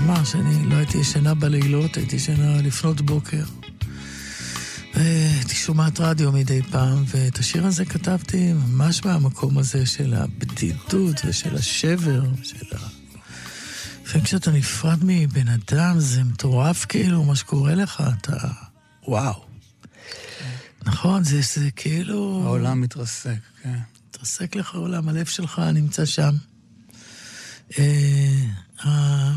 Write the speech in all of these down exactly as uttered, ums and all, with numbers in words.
ממש, אני לא הייתי ישנה בלילות, הייתי ישנה לפנות בוקר. הייתי שומעת רדיו מדי פעם, ואת השיר הזה כתבתי ממש מהמקום הזה של הבדידות ושל השבר, ושל ה... וכשאתה נפרד מבן אדם, זה מטורף כאילו, מה שקורה לך, אתה... וואו. נכון, זה, זה כאילו... העולם מתרסק, כן. מתרסק לך העולם, הלב שלך נמצא שם. אה, ה...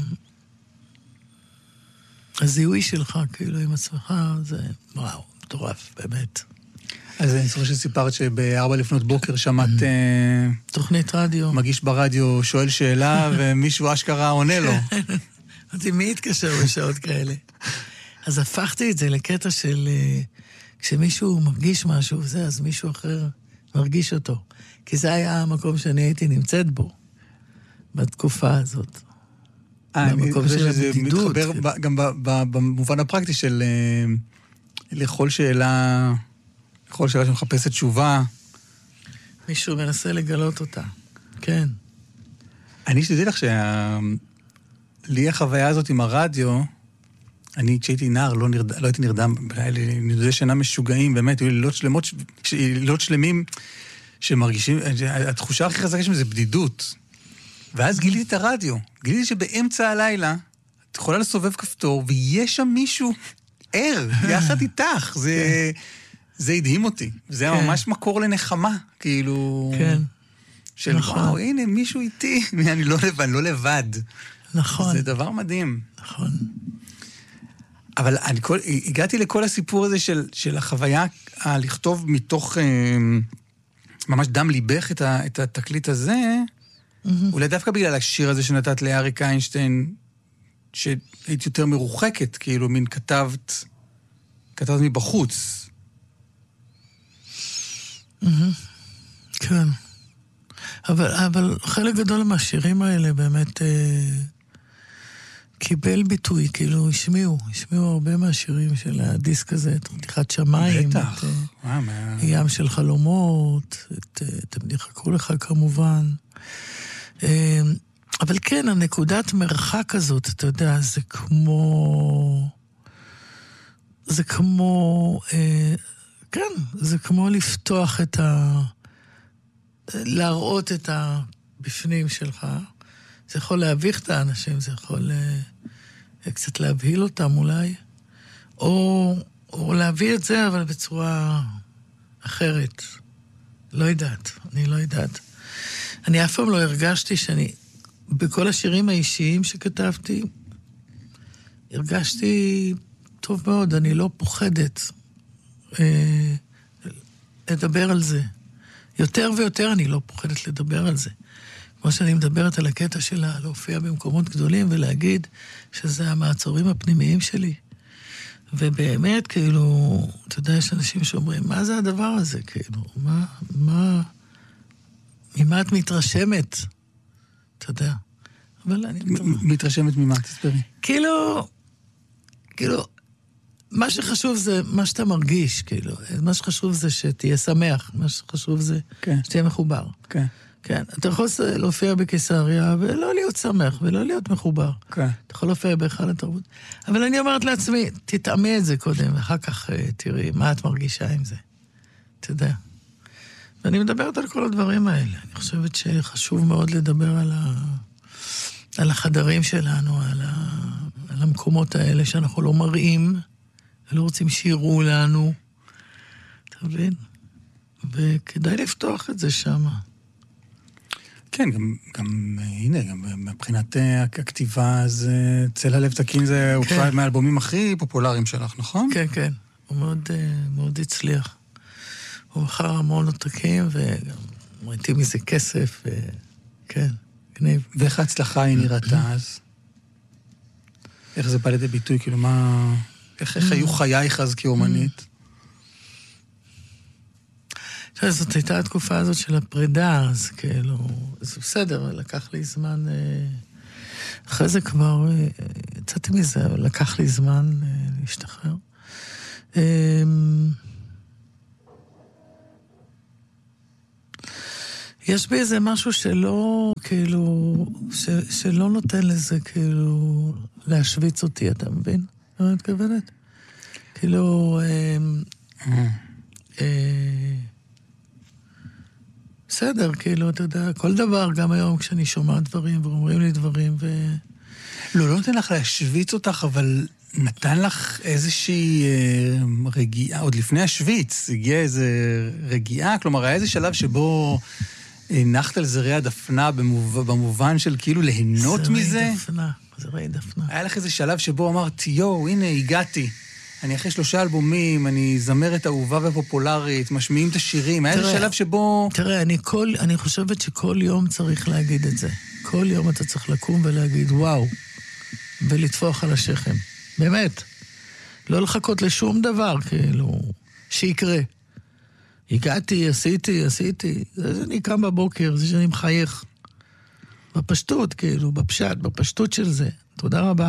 הזיהוי שלך, כאילו, עם עצמך, זה... וואו, מטורף, באמת. אז אני זוכר שסיפרת שבארבע לפנות בוקר שמעת... תוכנית רדיו. מגיש ברדיו, שואל שאלה, ומישהו אשכרה עונה לו. אמרתי, מי יתקשר בשעות כאלה? אז הפכתי את זה לקטע של... כשמישהו מרגיש משהו, זה, אז מישהו אחר מרגיש אותו. כי זה היה המקום שאני הייתי נמצאת בו, בתקופה הזאת. אני חושב שזה מתחבר גם במובן הפרקטי של לכל שאלה, לכל שאלה שמחפשת תשובה. מישהו מנסה לגלות אותה, כן. אני שתדעי לך שלי החוויה הזאת עם הרדיו, אני כשהייתי נער לא, נרד... לא הייתי נרדם, היה לי נדודי שינה משוגעים, באמת, היו לי לילות שלמות, לילות שלמים שמרגישים, התחושה הכי חזקה שם זה בדידות. ואז גיליתי את הרדיו, גיליתי שבאמצע הלילה, את יכולה לסובב כפתור, ויש שם מישהו ער, יחד איתך, זה, זה הדהים אותי. זה היה ממש מקור לנחמה, כאילו... כן. של וואו, הנה, מישהו איתי, אני לא לבד, לא לבד. נכון. זה דבר מדהים. נכון. אבל אני כל, הגעתי לכל הסיפור הזה של, של החוויה, לכתוב מתוך אה, ממש דם ליבך את, ה, את התקליט הזה, mm-hmm. אולי דווקא בגלל השיר הזה שנתת לאריק איינשטיין, שהייתי יותר מרוחקת, כאילו מין כתבת, כתבת מבחוץ. Mm-hmm. כן. אבל, אבל חלק גדול מהשירים האלה באמת... אה... קיבל ביטוי, כאילו, השמיעו, השמיעו הרבה מהשירים של הדיסק הזה, את פתיחת שמיים, בטח. את מה... ים של חלומות, את, את הבדיחקו לך כמובן. אבל כן, הנקודת מרחק הזאת, אתה יודע, זה כמו... זה כמו... כן, זה כמו לפתוח את ה... להראות את הבפנים שלך. זה יכול להביך את האנשים, זה יכול uh, קצת להבהיל אותם אולי, או, או להביא את זה, אבל בצורה אחרת. לא יודעת, אני לא יודעת. אני אף פעם לא הרגשתי שאני, בכל השירים האישיים שכתבתי, הרגשתי טוב מאוד, אני לא פוחדת אה, לדבר על זה. יותר ויותר אני לא פוחדת לדבר על זה. כמו שאני מדברת על הקטע שלה, להופיע במקומות גדולים ולהגיד שזה המעצורים הפנימיים שלי. ובאמת, כאילו, אתה יודע, יש אנשים שאומרים, מה זה הדבר הזה? כאילו, מה, מה, ממה את מתרשמת? אתה יודע. אבל אני... מתרשמת ממה, תספרי. כאילו, כאילו, מה שחשוב זה מה שאתה מרגיש, כאילו. מה שחשוב זה שתהיה שמח, מה שחשוב זה שתהיה מחובר. כן. כן, אתה יכול להופיע בקיסריה ולא להיות שמח ולא להיות מחובר. כן. אתה יכול להופיע בהיכל התרבות. אבל אני אומרת לעצמי, תתאמי את זה קודם, ואחר כך תראי מה את מרגישה עם זה. אתה יודע. ואני מדברת על כל הדברים האלה. אני חושבת שחשוב מאוד לדבר על, ה... על החדרים שלנו, על, ה... על המקומות האלה שאנחנו לא מראים, ולא רוצים שיראו לנו. אתה מבין? וכדאי לפתוח את זה שם. כן, גם, גם, הנה, גם מבחינת הכתיבה, אז צל הלב תקין זה הוא אחד מהאלבומים הכי פופולריים שלך, נכון? כן, כן. הוא מאוד, מאוד הצליח. הוא מכר המון עותקים, וגם ראיתי מזה כסף, וכן, גניב. ואיך ההצלחה היא נראתה אז? איך זה בא לידי ביטוי? כאילו, מה... איך, איך היו חייך אז כאומנית? זאת הייתה התקופה הזאת של הפרידה, אז כאילו, זה בסדר, לקח לי זמן, אחרי זה כבר, יצאתי מזה, לקח לי זמן להשתחרר. יש בי איזה משהו שלא, כאילו, ש, שלא נותן לזה, כאילו, להשוויץ אותי, אתה מבין? מה אני מתכוונת? כאילו, אה, אה, בסדר, כאילו, אתה יודע, כל דבר, גם היום כשאני שומע דברים ואומרים לי דברים, ו... לא, לא נותן לך להשוויץ אותך, אבל נתן לך איזושהי אה, רגיעה, עוד לפני השוויץ, הגיע איזו רגיעה, כלומר, היה איזה שלב שבו הנחת על זרי הדפנה במוב... במובן של כאילו ליהנות זרי מזה? זרי דפנה, זרי דפנה. היה לך איזה שלב שבו אמרת, יו, הנה, הגעתי. אני אחרי שלושה אלבומים, אני זמרת אהובה ופופולרית, משמיעים את השירים. היה איזה שלב שבו... תראה, אני, כל, אני חושבת שכל יום צריך להגיד את זה. כל יום אתה צריך לקום ולהגיד, וואו, ולטפוח על השכם. באמת. לא לחכות לשום דבר, כאילו, שיקרה. הגעתי, עשיתי, עשיתי. זה שאני קם בבוקר, זה שאני מחייך. בפשטות, כאילו, בפשט, בפשטות של זה. תודה רבה.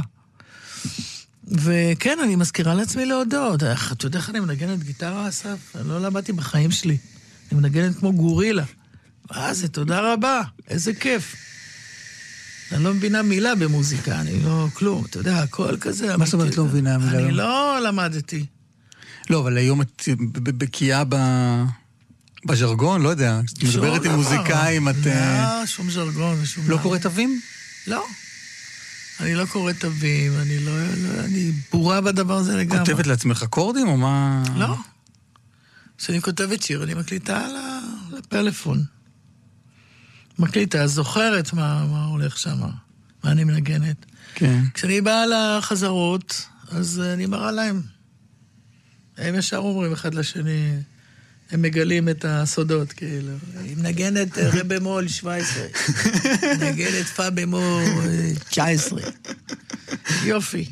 וכן, אני מזכירה לעצמי להודות. אתה יודע איך אני מנגנת גיטרה, אסף? אני לא למדתי בחיים שלי. אני מנגנת כמו גורילה. אה, זה תודה רבה. איזה כיף. אני לא מבינה מילה במוזיקה, אני לא כלום. אתה יודע, הכל כזה. מה זאת אומרת לא מבינה מילה? אני לא למדתי. לא, אבל היום את בקיאה בז'רגון, לא יודע. את מדברת עם מוזיקאים, את... לא, שום ז'רגון ושום... לא קוראת תווים? לא. אני לא קוראת תווים, אני לא... אני בורה בדבר הזה לגמרי. כותבת לעצמך אקורדים או מה? לא. כשאני כותבת שיר, אני מקליטה על הפלאפון. מקליטה, זוכרת מה, מה הולך שם, מה אני מנגנת. כן. כשאני באה לחזרות, אז אני מראה להם. הם ישר אומרים אחד לשני, הם מגלים את הסודות, כאילו. היא מנגנת רה במול שבע עשרה, מנגנת פה במול תשע עשרה. יופי.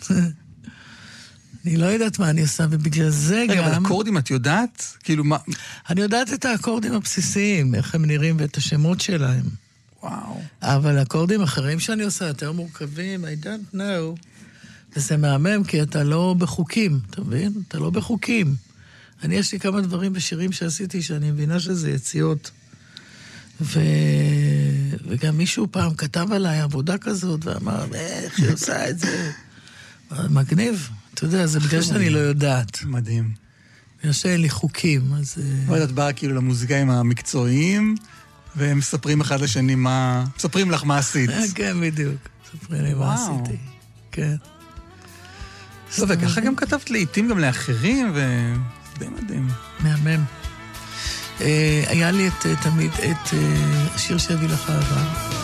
אני לא יודעת מה אני עושה, ובגלל זה גם... רגע, אבל אקורדים את יודעת? כאילו מה... אני יודעת את האקורדים הבסיסיים, איך הם נראים ואת השמות שלהם. וואו. אבל אקורדים אחרים שאני עושה יותר מורכבים, I don't know. וזה מהמם, כי אתה לא בחוקים, אתה מבין? אתה לא בחוקים. אני יש לי כמה דברים בשירים שעשיתי, שאני מבינה שזה יציאות. ו... וגם מישהו פעם כתב עליי עבודה כזאת, ואמר, איך היא עושה את זה? מגניב. אתה יודע, זה בגלל שאני לא יודעת. מדהים. בגלל שאין לי חוקים, אז... אבל את באה כאילו למוזיקאים המקצועיים, והם מספרים אחד לשני מה... מספרים לך מה עשית. כן, בדיוק. מספרים לי מה עשיתי. כן. לא, וככה גם כתבת לעיתים גם לאחרים, ודי מדהים. מהמם. היה לי תמיד את השיר שהביא לך אהבה.